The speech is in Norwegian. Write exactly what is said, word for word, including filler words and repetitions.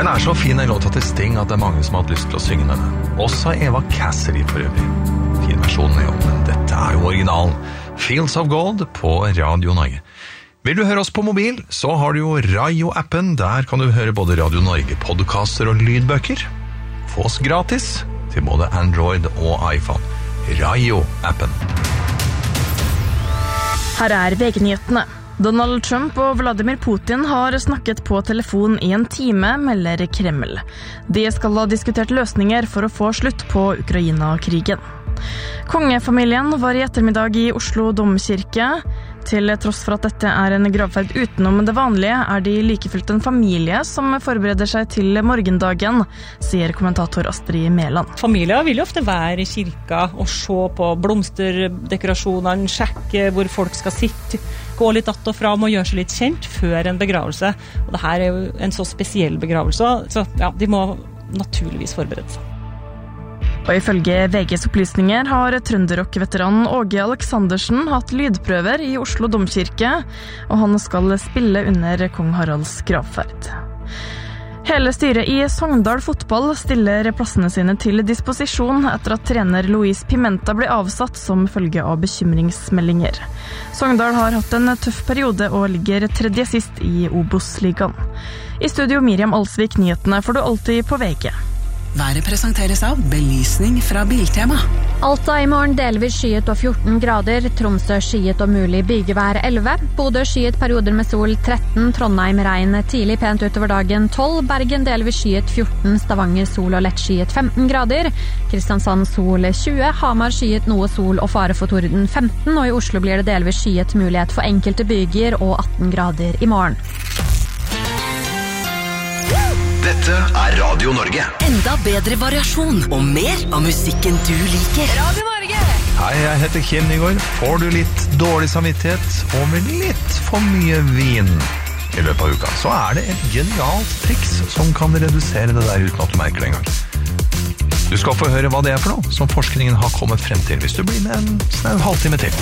Den er så fin en låt til Sting at det er mange som har hatt lyst til å synge denne. Også Eva Cassidy for øvrig. Fin versjonen er jo, men dette er jo originalen. Fields of Gold på Radio Norge. Vil du høre oss på mobil, så har du jo Rayo-appen. Der kan du høre både Radio Norge, podcaster og lydbøker. Få oss gratis til både Android og iPhone. Rayo-appen. Her er V G-nyhetene. Donald Trump og Vladimir Putin har snakket på telefon i en time, melder Kreml. De skal ha diskutert løsninger for å få slutt på Ukraina-krigen. Kongefamilien var i ettermiddag i Oslo Domkirke. Til tross for at dette er en gravferd utenom det vanlige, er de likefullt en familie som forbereder seg til morgendagen, sier kommentator Astrid Mæland. Familier vil jo ofte være i kirka og se på blomsterdekorasjonene, sjekke hvor folk skal sitte, gå litt att og fram og gjøre seg litt kjent før en begravelse. Og dette er jo en så spesiell begravelse, så ja, de må naturligvis forberede seg. Og ifølge V G's opplysninger har trønderrock-veteranen Åge Aleksandersen hatt lydprøver i Oslo Domkirke, og han skal spille under Kong Haralds gravferd. Hele styret i Sogndal fotball stiller plassene sine til disposisjon etter at trener Luis Pimenta ble avsatt som følge av bekymringsmeldinger. Sogndal har hatt en tøff periode og ligger tredje sist i Obos-ligaen. I studio Miriam Alsvik, nyhetene får du alltid på V G. Været presenteres av belysning fra Biltema. Alta i morgen delvis skyet og fjorten grader, Tromsø skyet og mulig bygevær elleve, Bodø skyet perioder med sol tretten, Trondheim regn tidlig pent utover dagen tolv, Bergen delvis skyet fjorten, Stavanger sol og lett skyet femten grader, Kristiansand sol tjue, Hamar skyet noe sol og fare for torden femten, og i Oslo blir det delvis skyet mulighet for enkelte byger og atten grader i morgen. Dette er Radio Norge. Enda bedre variasjon og mer av musikken du liker. Radio Norge! Hei, jeg heter Kim Nygaard. Får du litt dårlig samvittighet og med litt for mye vin i løpet av uka, så er det et genialt triks som kan redusere det der uten at du merker det en gang. Du skal få høre hva det er for noe som forskningen har kommet frem til hvis du blir med en snau halvtime til.